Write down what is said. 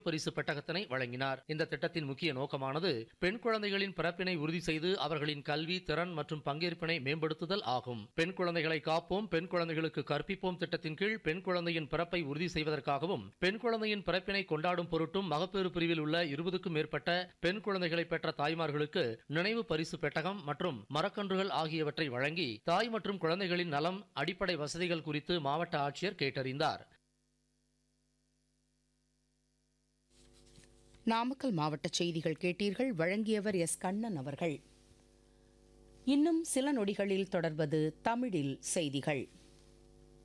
பரிசு பெட்டகத்தினை வழங்கினார். இந்த திட்டத்தின் முக்கிய நோக்கமானது பெண் குழந்தைகளின் பிறப்பினை உறுதி செய்து அவர்களின் கல்வி, திறன் மற்றும் பங்கேற்பினை மேம்படுத்துதல் ஆகும். பெண் குழந்தைகளை காப்போம், பெண் குழந்தைகளுக்கு கற்பிப்போம் திட்டத்தின் கீழ் பெண் குழந்தையின் பிறப்பை உறுதி செய்வதற்காகவும் பெண் குழந்தையின் பிறப்பினை கொண்டாடும் பொருட்டும் மகப்பேறு பிரிவில் உள்ள 20க்கும் மேற்பட்ட பெண் குழந்தைகளை பெற்ற தாய்மார்களுக்கு நினைவு பரிசு பெட்டகம் மற்றும் மரக்கன்றுகள் ஆகியவற்றை வழங்கி தாய் மற்றும் குழந்தைகளின் நலம், அடிப்படை வசதிகள் குறித்து மாவட்ட ஆட்சியர் கேட்டறிந்தார். நாமக்கல் மாவட்ட செய்திகள் கேட்டீர்கள். வழங்கியவர் எஸ். கண்ணன் அவர்கள். இன்னும் சில நொடிகளில் தொடர்வது தமிழில் செய்திகள்.